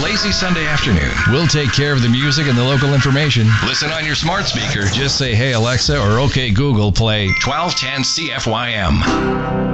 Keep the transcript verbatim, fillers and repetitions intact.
lazy Sunday afternoon. We'll take care of the music and the local information. Listen on your smart speaker. Just say, hey, Alexa, or okay, Google, play twelve ten C F Y M.